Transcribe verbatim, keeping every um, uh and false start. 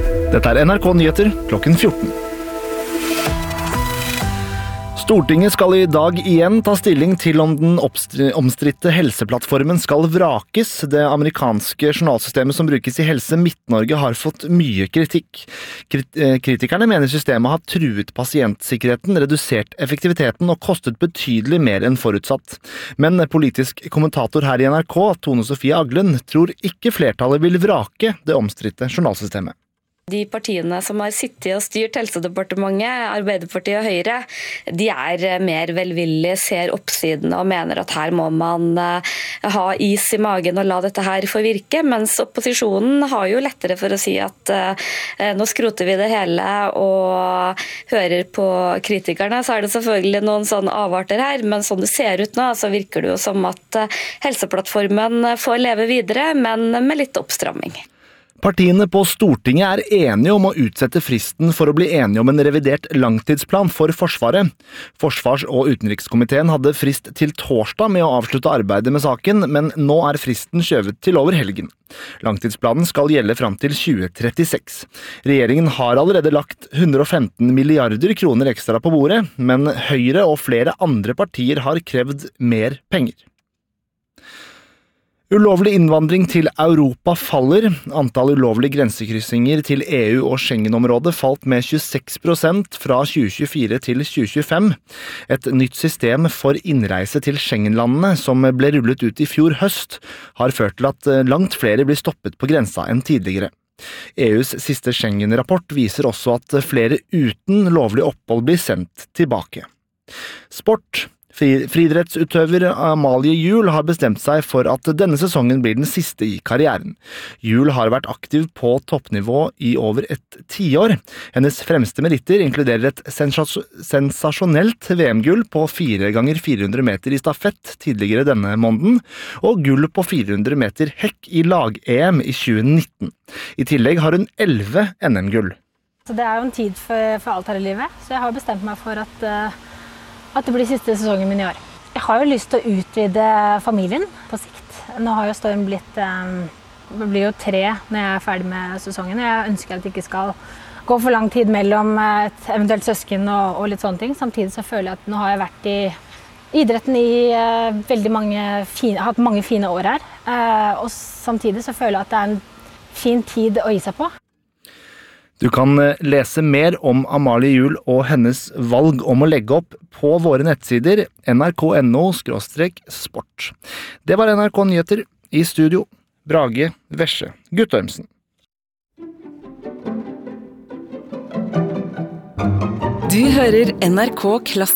Dette er N R K Nyheter klokken fjorten. Stortinget skal i dag igjen ta stilling til om den omstridte helseplattformen skal vrakes. Det amerikanske journalsystemet som brukes i Helse Midt-Norge har fått mye kritikk. Kritikerne mener systemet har truet pasientsikkerheten, redusert effektiviteten og kostet betydelig mer enn forutsatt. Men politisk kommentator her i N R K, Tone Sofie Aglen, tror ikke flertallet vil vrake det omstridte journalsystemet. De partiene som har sittet og styrt Helsedepartementet, Arbeiderpartiet og Høyre, de er mer velvillige, ser oppsiden og mener at her må man ha is i magen og la dette her få virke, mens opposisjonen har jo lettere for å si at nå skroter vi det hele og hører på kritikerne. Så er det selvfølgelig noen sånne avarter her, men sånn det ser ut nå, så virker det jo som at Helseplattformen får leve videre, men med litt oppstramming. Partiene på Stortinget er enige om å utsette fristen for å bli enige om en revidert langtidsplan for Forsvaret. Forsvars- og utenrikskomiteen hadde frist til torsdag med å avslutte arbeidet med saken, men nå er fristen skjøvet til over helgen. Langtidsplanen skal gjelde fram til tjue trettiseks. Regjeringen har allerede lagt hundre og femten milliarder kroner ekstra på bordet, men Høyre og flere andre partier har krevd mer penger. Ulovlig innvandring til Europa faller. Antall ulovlige grensekryssinger til E U og Schengen-området falt med tjueseks prosent fra tjue tjuefire til tjue tjuefem. Et nytt system for innreise til Schengen-landene, som ble rullet ut i fjor høst, har ført til at langt flere blir stoppet på grensa enn tidligere. E U's siste Schengen-rapport viser også at flere uten lovlig opphold blir sendt tilbake. Sport. Friidrettsutøver Amalie Juel har bestemt seg for at denne sesongen blir den siste i karrieren. Juel har vært aktiv på toppnivå i over et tiår. Hennes fremste meritter inkluderer et sensas- sensasjonelt V M-gull på fire ganger fire hundre meter i stafett tidligere denne måneden, og gull på fire hundre meter hekk i lag-E M i tjue nitten. I tillegg har hun elleve N M-gull. Så det er jo en tid for, for alt her i livet, så jeg har bestemt meg for at uh... at det blir siste sesongen min i år. Jeg har jo lyst til å utvide familien på sikt. Nå har jo Storm blitt, det blir jo tre når jeg er ferdig med sesongen. Jeg ønsker at det ikke skal gå for lang tid mellom et eventuelt søsken og, og litt sånne ting. Samtidig så føler jeg at nå har jeg vært i idretten i uh, veldig mange fine, hatt mange fine år her. Uh, og samtidig så føler jeg at det er en fin tid å gi seg på. Du kan lese mer om Amalie Juel og hennes valg om å legge opp på våre nettsider N R K punktum no skråstrek sport. Det var N R K Nyheter. I studio, Brage Vesje Guttormsen. Du hører N R K Klassisk.